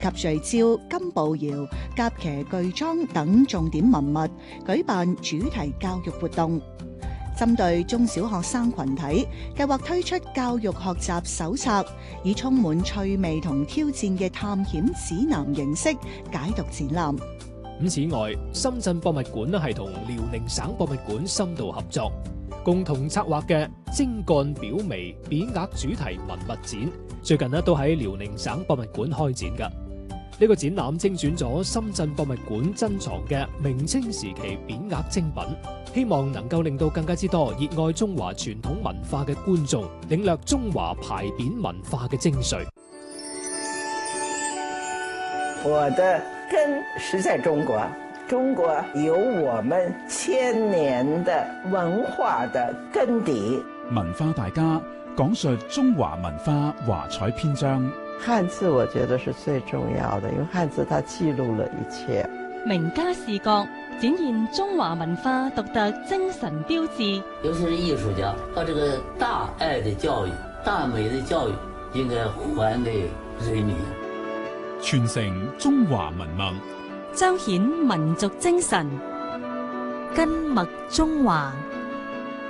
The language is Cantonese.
及瑞昭、金步搖、甲騎巨裝等重點文物舉辦主題教育活動。針對中小學生群體，計劃推出教育學習手冊，以充滿趣味同挑戰嘅探險指南形式解讀展覽。 此外，深圳博物館係同遼寧省博物館深度合作，共同策劃嘅精幹表微匾額主題文物展，最近都喺遼寧省博物館開展㗎。呢個展覽精選咗深圳博物館珍藏嘅明清時期匾額精品，希望能夠令到更加之多熱愛中華傳統文化嘅觀眾領略中華牌匾文化嘅精髓。 我的根是在中國，中國有我們千年的文化的根底。 文化大家講述中華文化華彩篇章。 漢字我覺得是最重要的，因為漢字它記錄了一切。 名家視角展現中華文化獨特精神標誌。 尤其是藝術家，把這個大愛的教育、大美的教育應該還給人民， 傳承中華文脈， 彰顯民族精神，根脈中華。